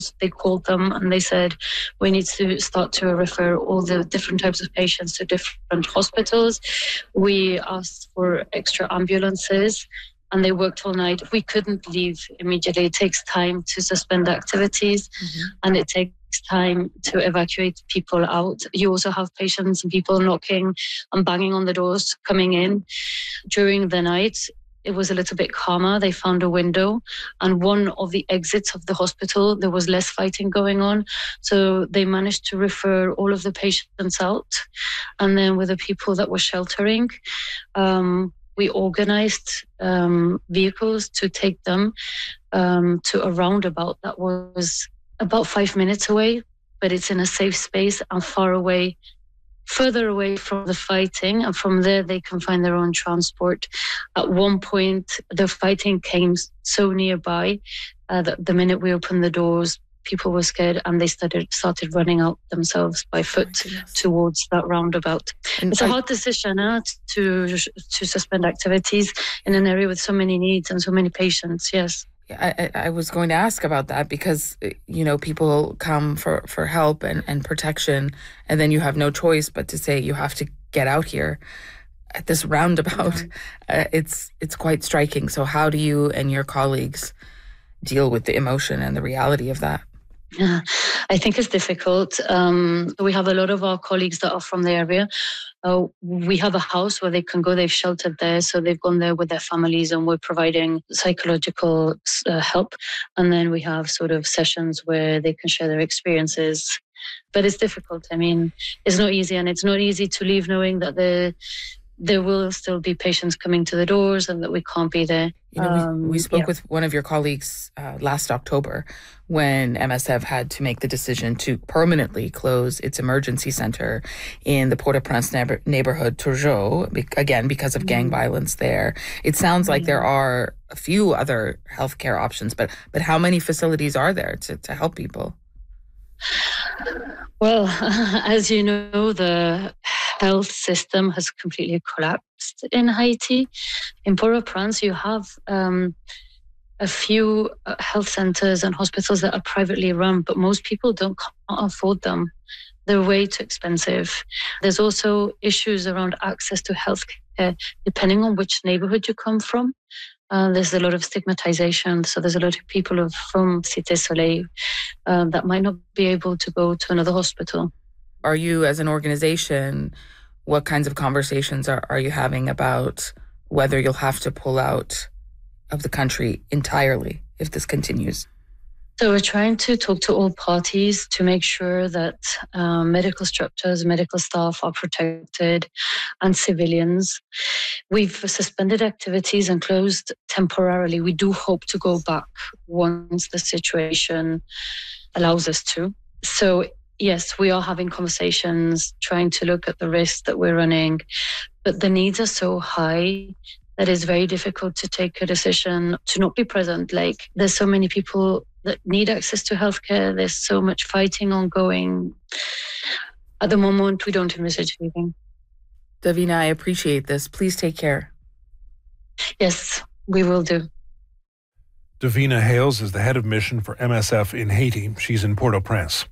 they called them and they said, we need to start to refer all the different types of patients to different hospitals. We asked for extra ambulances and they worked all night. We couldn't leave immediately. It takes time to suspend activities and it takes time to evacuate people out. You also have patients and people knocking and banging on the doors coming in. During the night, it was a little bit calmer. They found a window and one of the exits of the hospital, there was less fighting going on. So they managed to refer all of the patients out. And then with the people that were sheltering, we organized vehicles to take them to a roundabout that was about 5 minutes away, but it's in a safe space and further away from the fighting, and from there they can find their own transport. At one point, the fighting came so nearby that the minute we opened the doors, people were scared and they started running out themselves by foot towards that roundabout. And it's a hard decision to suspend activities in an area with so many needs and so many patients, yes. I was going to ask about that because, people come for help and protection, and then you have no choice but to say you have to get out here at this roundabout. It's quite striking. So how do you and your colleagues deal with the emotion and the reality of that? Yeah, I think it's difficult. We have a lot of our colleagues that are from the area. We have a house where they can go. They've sheltered there, so they've gone there with their families, and we're providing psychological help. And then we have sort of sessions where they can share their experiences. But it's difficult. I mean, it's not easy, and it's not easy to leave knowing that there will still be patients coming to the doors and that we can't be there. We spoke with one of your colleagues last October when MSF had to make the decision to permanently close its emergency center in the Port-au-Prince neighborhood, Turgot, again, because of gang violence there. It sounds like there are a few other healthcare options, but how many facilities are there to help people? Well, as you know, the health system has completely collapsed in Haiti. In Port-au-Prince, you have a few health centers and hospitals that are privately run, but most people can't afford them. They're way too expensive. There's also issues around access to healthcare, depending on which neighborhood you come from. There's a lot of stigmatization. So there's a lot of people from Cité Soleil that might not be able to go to another hospital. Are you, as an organization, what kinds of conversations are you having about whether you'll have to pull out of the country entirely if this continues? So we're trying to talk to all parties to make sure that medical structures, medical staff are protected, and civilians. We've suspended activities and closed temporarily. We do hope to go back once the situation allows us to. So yes, we are having conversations, trying to look at the risks that we're running, but the needs are so high that it's very difficult to take a decision to not be present. Like, there's so many people that need access to healthcare. There's so much fighting ongoing. At the moment, we don't envisage leaving. Davina, I appreciate this. Please take care. Yes, we will do. Davina Hales is the head of mission for MSF in Haiti. She's in Port-au-Prince.